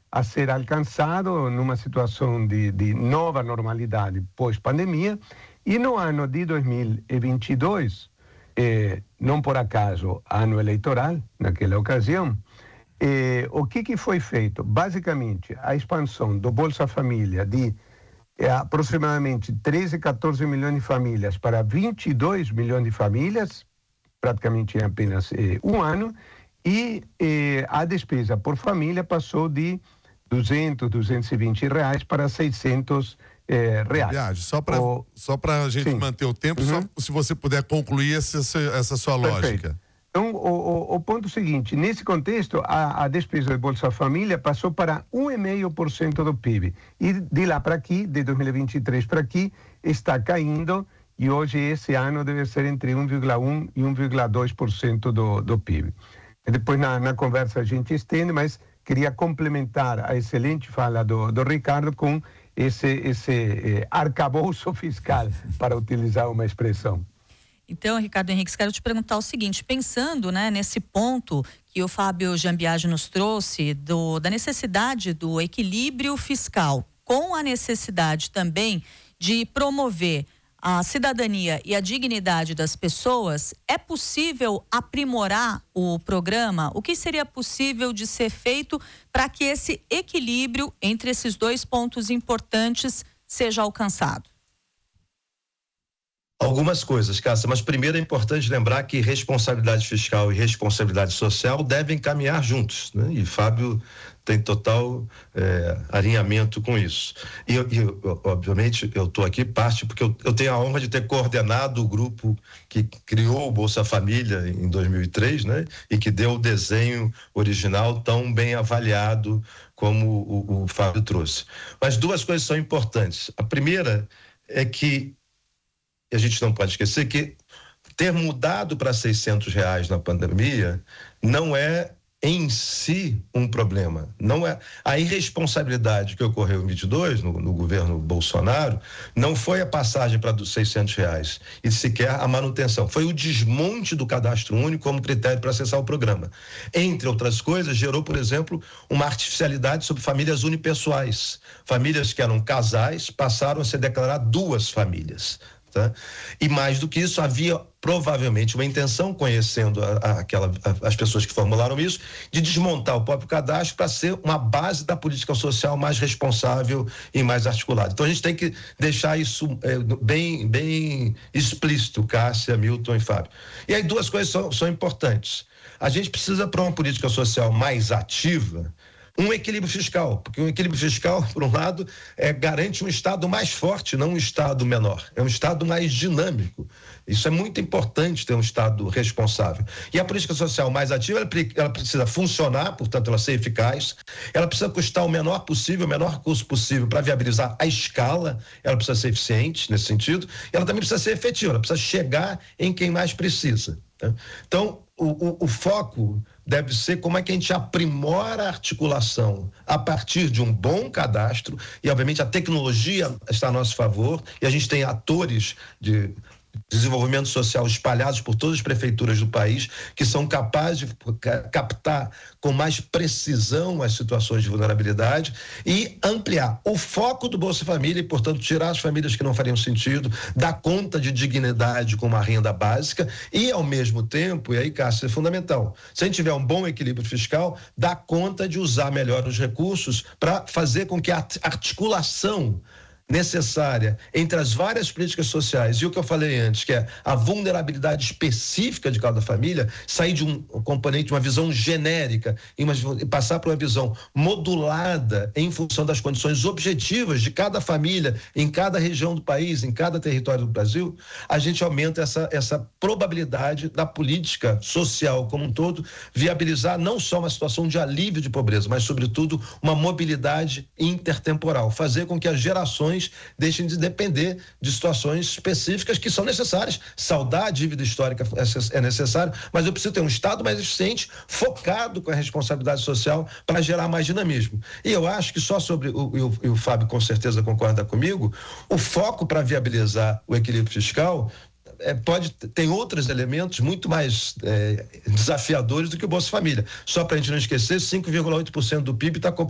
a ser alcançado numa situação de nova normalidade pós-pandemia. E no ano de 2022, não por acaso ano eleitoral, naquela ocasião, o que foi feito? Basicamente, a expansão do Bolsa Família de aproximadamente 13, 14 milhões de famílias para 22 milhões de famílias, praticamente em apenas um ano, e a despesa por família passou de 200, 220 reais para 600 reais. Só para a gente manter o tempo, só se você puder concluir essa sua Perfeito. lógica. Então, o ponto seguinte, nesse contexto, a despesa do Bolsa Família passou para 1,5% do PIB. E de lá para aqui, de 2023 para aqui, está caindo, e hoje esse ano deve ser entre 1,1% e 1,2% do PIB. E depois na conversa a gente estende, mas queria complementar a excelente fala do Ricardo com esse arcabouço fiscal, para utilizar uma expressão. Então, Ricardo Henriques, quero te perguntar o seguinte, pensando, né, nesse ponto que o Fábio Giambiagi nos trouxe, da necessidade do equilíbrio fiscal, com a necessidade também de promover a cidadania e a dignidade das pessoas, é possível aprimorar o programa? O que seria possível de ser feito para que esse equilíbrio entre esses dois pontos importantes seja alcançado? Algumas coisas, Cássia, mas primeiro é importante lembrar que responsabilidade fiscal e responsabilidade social devem caminhar juntos, né? E Fábio tem total alinhamento com isso. E obviamente, eu estou aqui porque eu tenho a honra de ter coordenado o grupo que criou o Bolsa Família em 2003, né? E que deu o desenho original tão bem avaliado como o Fábio trouxe. Mas duas coisas são importantes. A primeira é que a gente não pode esquecer que ter mudado para R$600 na pandemia não é em si um problema. Não é a irresponsabilidade que ocorreu em 22 no governo Bolsonaro, não foi a passagem para R$600 e sequer a manutenção, foi o desmonte do cadastro único como critério para acessar o programa. Entre outras coisas, gerou, por exemplo, uma artificialidade sobre famílias unipessoais. Famílias que eram casais passaram a se declarar duas famílias. Tá? E mais do que isso, havia provavelmente uma intenção, conhecendo as pessoas que formularam isso, de desmontar o próprio cadastro para ser uma base da política social mais responsável e mais articulada. Então a gente tem que deixar isso bem explícito, Cássia, Milton e Fábio. E aí duas coisas são importantes. A gente precisa, para uma política social mais ativa, um equilíbrio fiscal, porque um equilíbrio fiscal, por um lado, garante um Estado mais forte, não um Estado menor. É um Estado mais dinâmico. Isso é muito importante, ter um Estado responsável. E a política social mais ativa, ela precisa funcionar, portanto, ela ser eficaz, ela precisa custar o menor possível, o menor custo possível para viabilizar a escala, ela precisa ser eficiente nesse sentido, e ela também precisa ser efetiva, ela precisa chegar em quem mais precisa. Tá? Então, o foco deve ser como é que a gente aprimora a articulação a partir de um bom cadastro, e obviamente a tecnologia está a nosso favor, e a gente tem atores de desenvolvimento social espalhados por todas as prefeituras do país que são capazes de captar com mais precisão as situações de vulnerabilidade e ampliar o foco do Bolsa Família e, portanto, tirar as famílias que não fariam sentido, dar conta de dignidade com uma renda básica e, ao mesmo tempo, e aí, Cássio, é fundamental, se a gente tiver um bom equilíbrio fiscal, dar conta de usar melhor os recursos para fazer com que a articulação necessária entre as várias políticas sociais e o que eu falei antes, que é a vulnerabilidade específica de cada família, sair de um componente, uma visão genérica e passar para uma visão modulada em função das condições objetivas de cada família, em cada região do país, em cada território do Brasil, a gente aumenta essa probabilidade da política social como um todo viabilizar não só uma situação de alívio de pobreza, mas sobretudo uma mobilidade intertemporal, fazer com que as gerações deixem de depender de situações específicas que são necessárias. Saldar a dívida histórica é necessário, mas eu preciso ter um Estado mais eficiente, focado com a responsabilidade social para gerar mais dinamismo. E eu acho que só sobre, e o Fábio com certeza concorda comigo, o foco para viabilizar o equilíbrio fiscal tem outros elementos muito mais desafiadores do que o Bolsa Família. Só para a gente não esquecer, 5,8% do PIB está